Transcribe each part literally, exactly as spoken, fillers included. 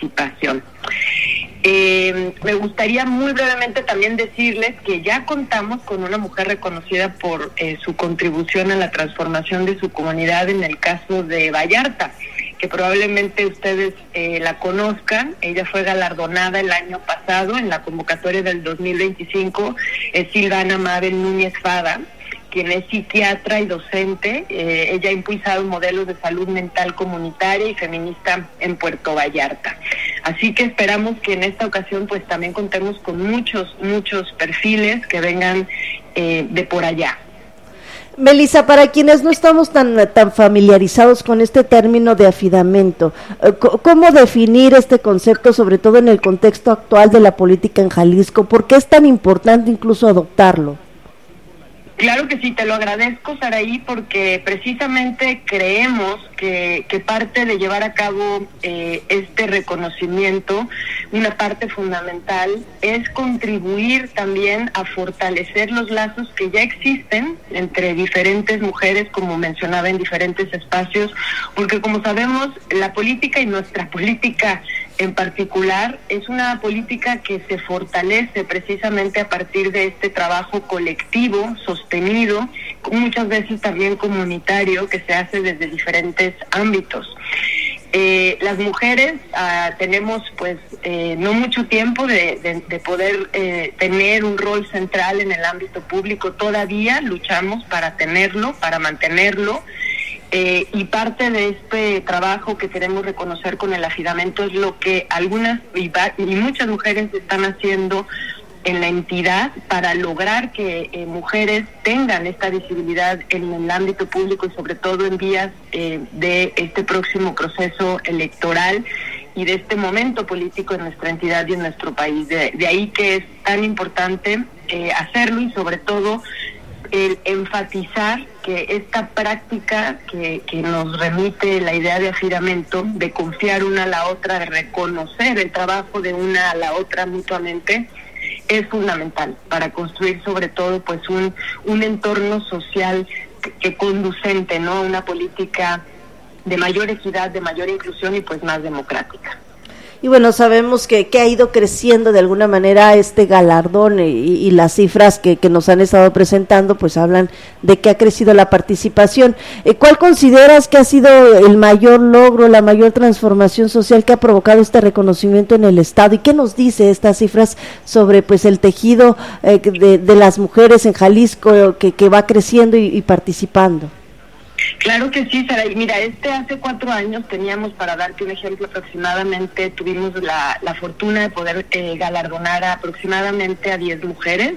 participación. Eh, me gustaría muy brevemente también decirles que ya contamos con una mujer reconocida por eh, su contribución a la transformación de su comunidad en el caso de Vallarta, que probablemente ustedes eh, la conozcan. Ella fue galardonada el año pasado en la convocatoria del dos mil veinticinco, es Silvana Mabel Núñez Fada, quien es psiquiatra y docente. Eh, ella ha impulsado modelos de salud mental comunitaria y feminista en Puerto Vallarta. Así que esperamos que en esta ocasión pues también contemos con muchos, muchos perfiles que vengan eh, de por allá. Melissa, para quienes no estamos tan, tan familiarizados con este término de afidamento, ¿cómo definir este concepto, sobre todo en el contexto actual de la política en Jalisco? ¿Por qué es tan importante incluso adoptarlo? Claro que sí, te lo agradezco, Saraí, porque precisamente creemos que, que parte de llevar a cabo eh, este reconocimiento, una parte fundamental, es contribuir también a fortalecer los lazos que ya existen entre diferentes mujeres, como mencionaba, en diferentes espacios, porque como sabemos, la política y nuestra política en particular es una política que se fortalece precisamente a partir de este trabajo colectivo, sostenido, muchas veces también comunitario, que se hace desde diferentes ámbitos. Eh, las mujeres ah, tenemos pues eh, no mucho tiempo de, de, de poder eh, tener un rol central en el ámbito público. Todavía luchamos para tenerlo, para mantenerlo. Eh, y parte de este trabajo que queremos reconocer con el afidamento es lo que algunas y, y muchas mujeres están haciendo en la entidad para lograr que eh, mujeres tengan esta visibilidad en el ámbito público y sobre todo en vías eh, de este próximo proceso electoral y de este momento político en nuestra entidad y en nuestro país. De, de ahí que es tan importante eh, hacerlo y sobre todo el enfatizar que esta práctica que, que nos remite la idea de afidamento, de confiar una a la otra, de reconocer el trabajo de una a la otra mutuamente, es fundamental para construir sobre todo pues un, un entorno social que, que conducente, ¿no? Una política de mayor equidad, de mayor inclusión y pues más democrática. Y bueno, sabemos que, que ha ido creciendo de alguna manera este galardón y, y las cifras que, que nos han estado presentando pues hablan de que ha crecido la participación. Eh, ¿Cuál consideras que ha sido el mayor logro, la mayor transformación social que ha provocado este reconocimiento en el Estado? ¿Y qué nos dice estas cifras sobre pues el tejido eh, de, de las mujeres en Jalisco que, que va creciendo y, y participando? Claro que sí, Sara. Mira, este hace cuatro años teníamos, para darte un ejemplo, aproximadamente tuvimos la, la fortuna de poder eh, galardonar a aproximadamente a diez mujeres.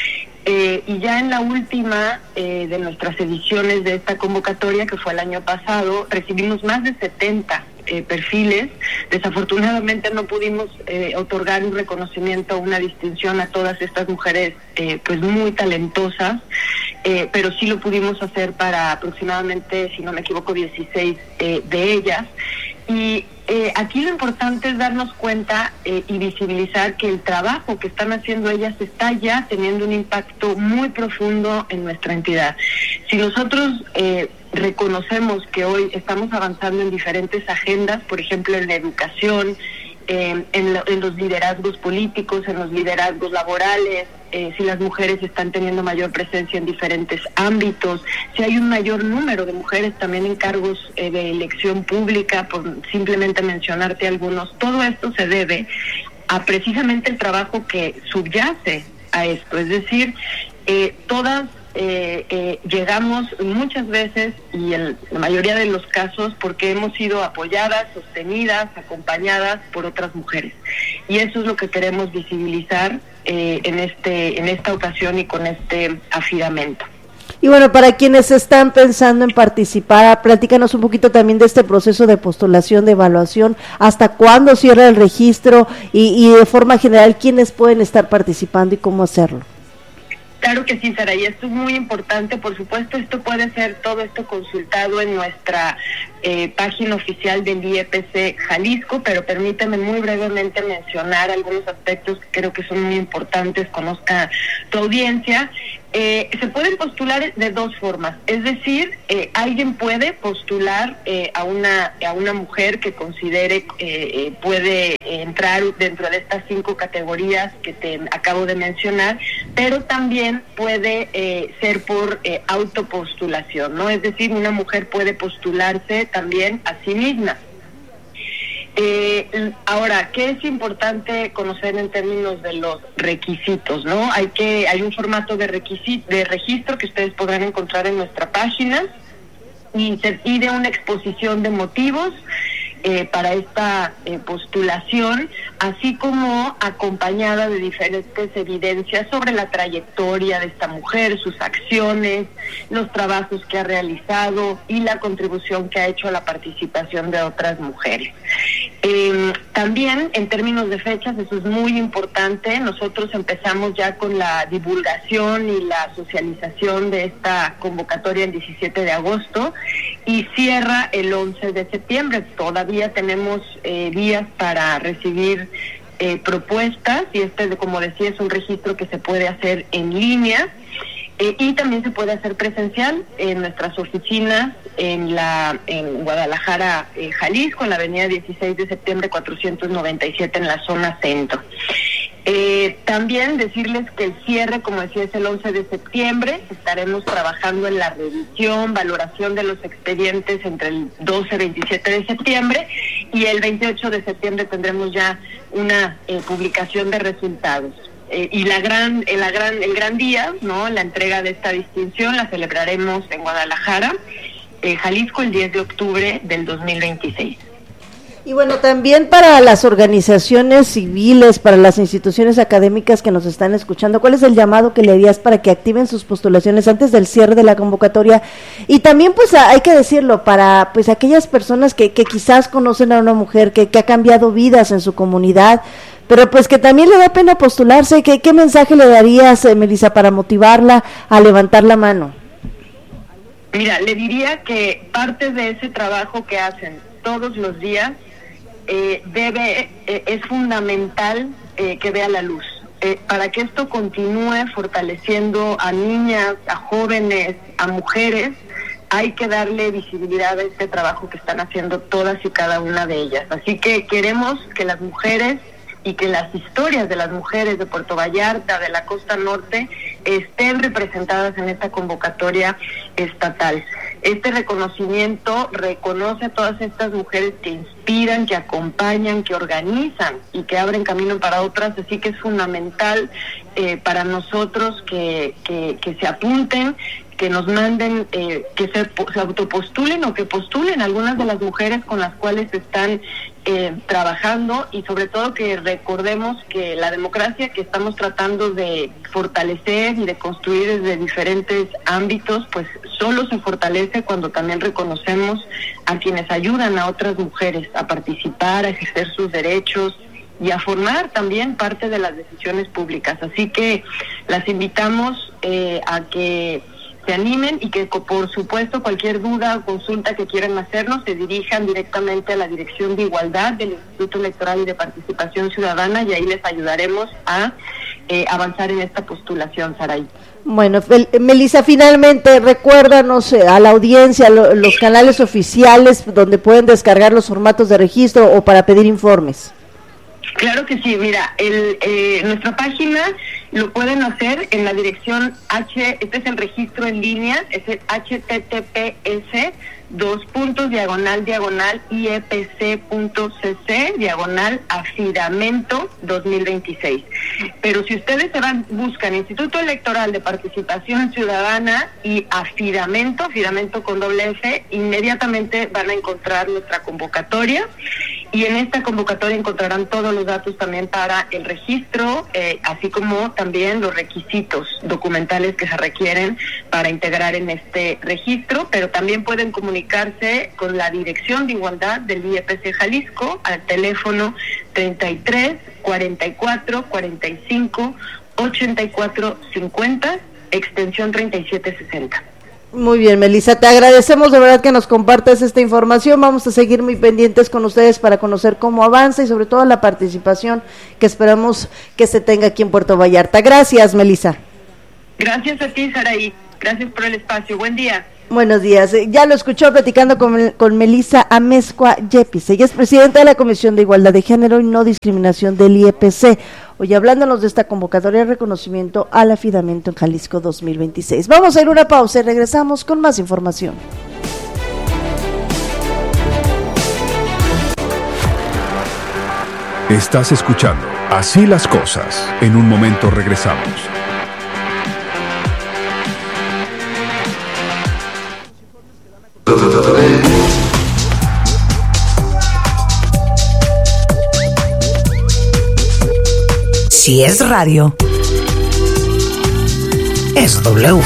Eh, y ya en la última eh, de nuestras ediciones de esta convocatoria, que fue el año pasado, recibimos más de setenta eh, perfiles. Desafortunadamente no pudimos eh, otorgar un reconocimiento o una distinción a todas estas mujeres eh, pues muy talentosas, eh, pero sí lo pudimos hacer para aproximadamente, si no me equivoco, dieciséis eh, de ellas. Y eh, aquí lo importante es darnos cuenta eh, y visibilizar que el trabajo que están haciendo ellas está ya teniendo un impacto muy profundo en nuestra entidad. Si nosotros eh, reconocemos que hoy estamos avanzando en diferentes agendas, por ejemplo en la educación, eh, en, lo, en los liderazgos políticos, en los liderazgos laborales, Eh, si las mujeres están teniendo mayor presencia en diferentes ámbitos, si hay un mayor número de mujeres también en cargos eh, de elección pública, por simplemente mencionarte algunos. Todo esto se debe a precisamente el trabajo que subyace a esto, es decir, eh, todas eh, eh, llegamos muchas veces y en la mayoría de los casos porque hemos sido apoyadas, sostenidas, acompañadas por otras mujeres. Y eso es lo que queremos visibilizar eh, en este en esta ocasión y con este afidamento. Y bueno, para quienes están pensando en participar, platícanos un poquito también de este proceso de postulación, de evaluación, hasta cuándo cierra el registro y, y de forma general, quiénes pueden estar participando y cómo hacerlo. Claro que sí, Sara, y esto es muy importante. Por supuesto, esto puede ser todo esto consultado en nuestra eh, página oficial del I E P C Jalisco, pero permíteme muy brevemente mencionar algunos aspectos que creo que son muy importantes, conozca tu audiencia. Eh, se pueden postular de dos formas, es decir, eh, alguien puede postular eh, a una a una mujer que considere eh, eh, puede entrar dentro de estas cinco categorías que te acabo de mencionar, pero también puede eh, ser por eh, autopostulación, ¿no? Es decir, una mujer puede postularse también a sí misma. Eh, ahora, ¿qué es importante conocer en términos de los requisitos, no? Hay que hay un formato de requisito, de registro que ustedes podrán encontrar en nuestra página y se pide una exposición de motivos eh, para esta eh, postulación, así como acompañada de diferentes evidencias sobre la trayectoria de esta mujer, sus acciones, los trabajos que ha realizado y la contribución que ha hecho a la participación de otras mujeres. Eh, también en términos de fechas, eso es muy importante, nosotros empezamos ya con la divulgación y la socialización de esta convocatoria el diecisiete de agosto y cierra el once de septiembre. Todavía tenemos eh, días para recibir eh, propuestas y este, como decía, es un registro que se puede hacer en línea. Eh, y también se puede hacer presencial en nuestras oficinas en la en Guadalajara, eh, Jalisco, en la avenida dieciséis de septiembre cuatrocientos noventa y siete en la zona centro. Eh, también decirles que el cierre, como decía, es el once de septiembre. Estaremos trabajando en la revisión, valoración de los expedientes entre el doce y veintisiete de septiembre y el veintiocho de septiembre tendremos ya una eh, publicación de resultados. Eh, y la gran, eh, la gran, el gran día, ¿no? La entrega de esta distinción la celebraremos en Guadalajara, eh, Jalisco, el diez de octubre del dos mil veintiséis. Y bueno, también para las organizaciones civiles, para las instituciones académicas que nos están escuchando, ¿cuál es el llamado que le harías para que activen sus postulaciones antes del cierre de la convocatoria? Y también, pues, hay que decirlo, para pues aquellas personas que, que quizás conocen a una mujer que, que ha cambiado vidas en su comunidad, pero pues que también le da pena postularse. ¿Qué, qué mensaje le darías, eh, Melissa, para motivarla a levantar la mano? Mira, le diría que parte de ese trabajo que hacen todos los días eh, debe eh, es fundamental eh, que vea la luz. Eh, para que esto continúe fortaleciendo a niñas, a jóvenes, a mujeres, hay que darle visibilidad a este trabajo que están haciendo todas y cada una de ellas. Así que queremos que las mujeres y que las historias de las mujeres de Puerto Vallarta, de la costa norte, estén representadas en esta convocatoria estatal. Este reconocimiento reconoce a todas estas mujeres que inspiran, que acompañan, que organizan y que abren camino para otras, así que es fundamental eh, para nosotros que, que, que se apunten, que nos manden, eh, que se, se autopostulen o que postulen algunas de las mujeres con las cuales están eh, trabajando y sobre todo que recordemos que la democracia que estamos tratando de fortalecer y de construir desde diferentes ámbitos, pues solo se fortalece cuando también reconocemos a quienes ayudan a otras mujeres a participar, a ejercer sus derechos y a formar también parte de las decisiones públicas. Así que las invitamos eh, a que se animen y que por supuesto cualquier duda o consulta que quieran hacernos se dirijan directamente a la Dirección de Igualdad del Instituto Electoral y de Participación Ciudadana y ahí les ayudaremos a eh, avanzar en esta postulación, Saray. Bueno, Melissa, finalmente recuérdanos eh, a la audiencia lo, los canales oficiales donde pueden descargar los formatos de registro o para pedir informes. Claro que sí, mira, el, eh, nuestra página lo pueden hacer en la dirección H, este es el registro en línea, es el H T T P S dos puntos diagonal diagonal I E P C punto C C diagonal afidamento dos mil veintiséis. Pero si ustedes se van, buscan Instituto Electoral de Participación Ciudadana y afidamento, afidamento con doble F, inmediatamente van a encontrar nuestra convocatoria y en esta convocatoria encontrarán todos los datos también para el registro, eh, así como también los requisitos documentales que se requieren para integrar en este registro, pero también pueden comunicarse con la Dirección de Igualdad del I E P C Jalisco al teléfono treinta y tres, cuarenta y cuatro, cuarenta y cinco, ochenta y cuatro cincuenta, extensión treinta y siete sesenta. Muy bien, Melissa, te agradecemos de verdad que nos compartas esta información. Vamos a seguir muy pendientes con ustedes para conocer cómo avanza y sobre todo la participación que esperamos que se tenga aquí en Puerto Vallarta. Gracias, Melissa. Gracias a ti, Saraí. Gracias por el espacio. Buen día. Buenos días. Ya lo escuchó platicando con, con Melissa Amezcua Yepes. Ella es presidenta de la Comisión de Igualdad de Género y No Discriminación del I E P C. Hoy hablándonos de esta convocatoria de reconocimiento al afidamiento en Jalisco dos mil veintiséis. Vamos a ir a una pausa y regresamos con más información. Estás escuchando Así las Cosas. En un momento regresamos. Si es radio, es W.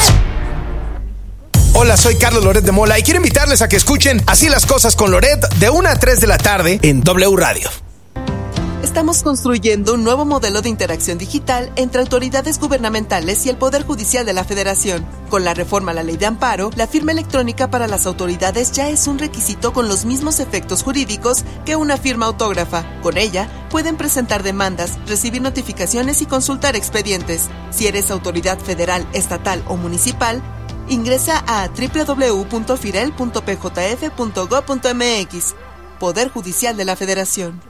Hola, soy Carlos Loret de Mola y quiero invitarles a que escuchen Así las Cosas con Loret de una a tres de la tarde en W Radio. Estamos construyendo un nuevo modelo de interacción digital entre autoridades gubernamentales y el Poder Judicial de la Federación. Con la reforma a la Ley de Amparo, la firma electrónica para las autoridades ya es un requisito con los mismos efectos jurídicos que una firma autógrafa. Con ella, pueden presentar demandas, recibir notificaciones y consultar expedientes. Si eres autoridad federal, estatal o municipal, ingresa a doble u doble u doble u punto firel punto p j f punto gob punto m x. Poder Judicial de la Federación.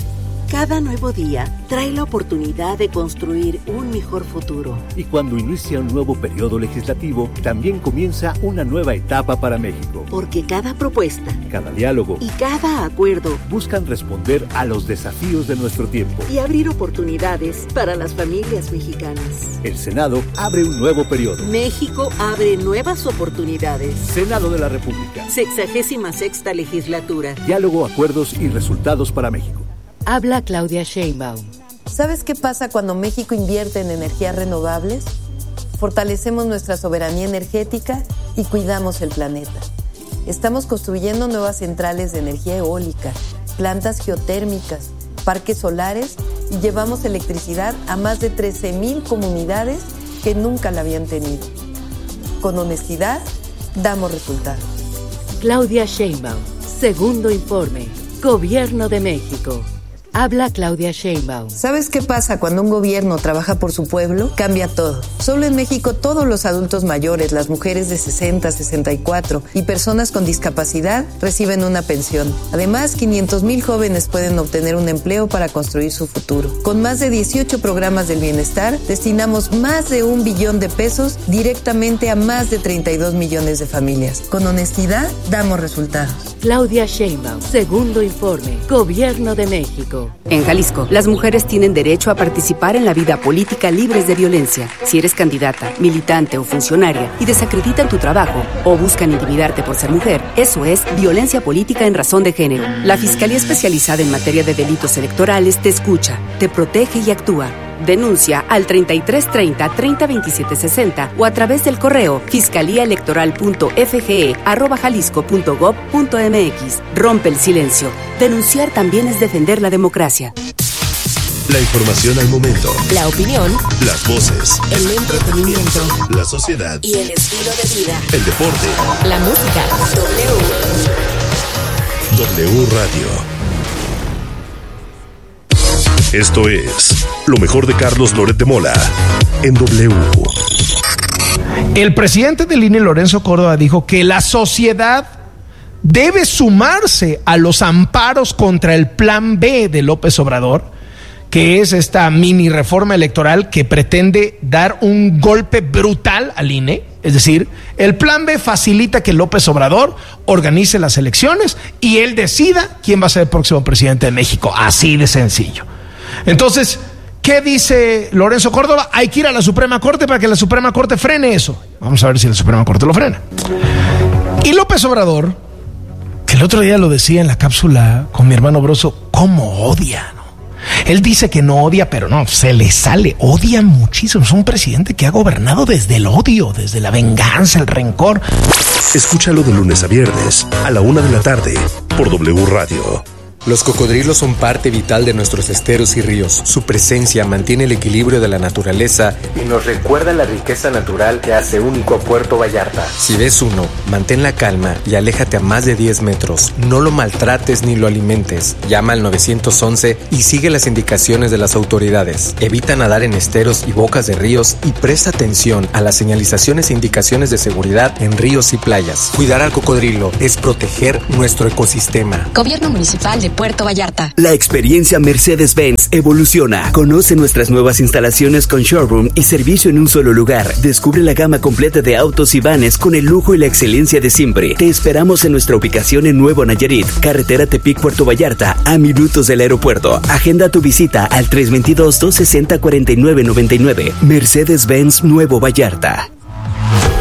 Cada nuevo día trae la oportunidad de construir un mejor futuro. Y cuando inicia un nuevo periodo legislativo, también comienza una nueva etapa para México. Porque cada propuesta, cada diálogo y cada acuerdo buscan responder a los desafíos de nuestro tiempo y abrir oportunidades para las familias mexicanas. El Senado abre un nuevo periodo. México abre nuevas oportunidades. Senado de la República. Sexagésima sexta legislatura. Diálogo, acuerdos y resultados para México. Habla Claudia Sheinbaum. ¿Sabes qué pasa cuando México invierte en energías renovables? Fortalecemos nuestra soberanía energética y cuidamos el planeta. Estamos construyendo nuevas centrales de energía eólica, plantas geotérmicas, parques solares y llevamos electricidad a más de trece mil comunidades que nunca la habían tenido. Con honestidad, damos resultados. Claudia Sheinbaum, segundo informe, Gobierno de México. Habla Claudia Sheinbaum. ¿Sabes qué pasa cuando un gobierno trabaja por su pueblo? Cambia todo. Solo en México todos los adultos mayores, las mujeres de sesenta, sesenta y cuatro y personas con discapacidad reciben una pensión. Además, quinientos mil jóvenes pueden obtener un empleo para construir su futuro. Con más de dieciocho programas del bienestar, destinamos más de un billón de pesos directamente a más de treinta y dos millones de familias. Con honestidad, damos resultados. Claudia Sheinbaum, segundo informe, Gobierno de México. En Jalisco, las mujeres tienen derecho a participar en la vida política libres de violencia. Si eres candidata, militante o funcionaria y desacreditan tu trabajo o buscan intimidarte por ser mujer, eso es violencia política en razón de género. La Fiscalía Especializada en Materia de Delitos Electorales te escucha, te protege y actúa. Denuncia al treinta y tres treinta, treinta veintisiete sesenta o a través del correo fiscaliaelectoral punto f g e arroba jalisco punto gob punto m x. Rompe el silencio. Denunciar también es defender la democracia. La información al momento. La opinión. Las voces. El entretenimiento. La sociedad. Y el estilo de vida. El deporte. La música. W. W Radio. Esto es lo mejor de Carlos Loret de Mola en W. El presidente del I N E, Lorenzo Córdoba, dijo que la sociedad debe sumarse a los amparos contra el Plan B de López Obrador, que es esta mini reforma electoral que pretende dar un golpe brutal al I N E. Es decir, el Plan B facilita que López Obrador organice las elecciones y él decida quién va a ser el próximo presidente de México. Así de sencillo. Entonces, ¿qué dice Lorenzo Córdoba? Hay que ir a la Suprema Corte para que la Suprema Corte frene eso. Vamos a ver si la Suprema Corte lo frena. Y López Obrador, que el otro día lo decía en la cápsula con mi hermano Broso, ¿cómo odia? ¿no? Él dice que no odia, pero no, se le sale, odia muchísimo. Es un presidente que ha gobernado desde el odio, desde la venganza, el rencor. Escúchalo de lunes a viernes a la una de la tarde por W Radio. Los cocodrilos son parte vital de nuestros esteros y ríos. Su presencia mantiene el equilibrio de la naturaleza y nos recuerda la riqueza natural que hace único a Puerto Vallarta. Si ves uno, mantén la calma y aléjate a más de diez metros. No lo maltrates ni lo alimentes. Llama al nueve once y sigue las indicaciones de las autoridades. Evita nadar en esteros y bocas de ríos y presta atención a las señalizaciones e indicaciones de seguridad en ríos y playas. Cuidar al cocodrilo es proteger nuestro ecosistema. Gobierno Municipal de Puerto Vallarta. La experiencia Mercedes-Benz evoluciona. Conoce nuestras nuevas instalaciones con showroom y servicio en un solo lugar. Descubre la gama completa de autos y vanes con el lujo y la excelencia de siempre. Te esperamos en nuestra ubicación en Nuevo Nayarit, carretera Tepic Puerto Vallarta, a minutos del aeropuerto. Agenda tu visita al tres dos dos, dos seis cero, cuatro nueve nueve nueve. Mercedes-Benz Nuevo Vallarta.